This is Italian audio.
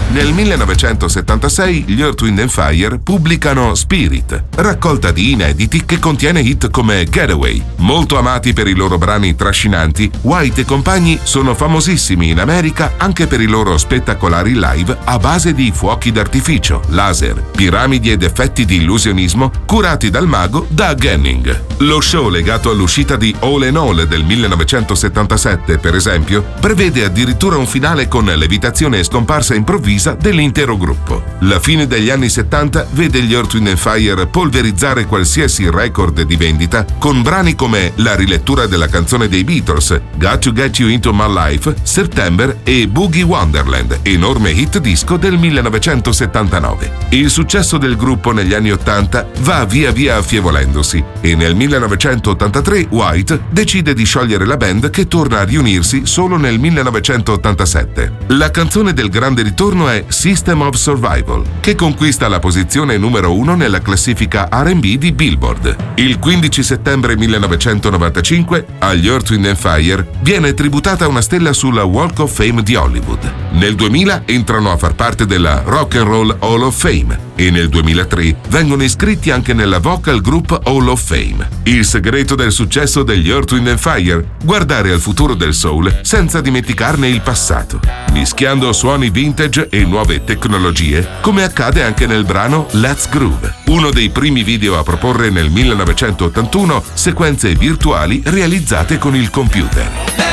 Nel 1976 gli Earth, Wind & Fire pubblicano Spirit, raccolta di inediti che contiene hit come Getaway. Molto amati per i loro brani trascinanti, White e compagni sono famosissimi in America anche per i loro spettacolari live a base di fuochi d'artificio, laser, piramidi ed effetti di illusionismo curati dal mago Doug Henning. Lo show legato all'uscita di All in All del 1977, per esempio, prevede addirittura un finale con levitazione e scomparsa improvvisa dell'intero gruppo. La fine degli anni 70 vede gli Earth, Wind & Fire polverizzare qualsiasi record di vendita con brani come la rilettura della canzone dei Beatles, Got to Get You Into My Life, September e Boogie Wonderland, enorme hit disco del 1979. Il successo del gruppo negli anni 80 va via via affievolendosi e nel 1983 White decide di sciogliere la band che torna a riunirsi solo nel 1987. La canzone del grande ritorno è System of Survival, che conquista la posizione numero 1 nella classifica R&B di Billboard. Il 15 settembre 1995 agli Earth, Wind & Fire viene tributata una stella sulla Walk of Fame di Hollywood. Nel 2000 entrano a far parte della Rock and Roll Hall of Fame e nel 2003 vengono iscritti anche nella Vocal Group Hall of Fame. Il segreto del successo degli Earth, Wind & Fire? Guardare al futuro del soul senza dimenticarne il passato, mischiando suoni vintage e nuove tecnologie, come accade anche nel brano Let's Groove, uno dei primi video a proporre nel 1981 sequenze virtuali realizzate con il computer.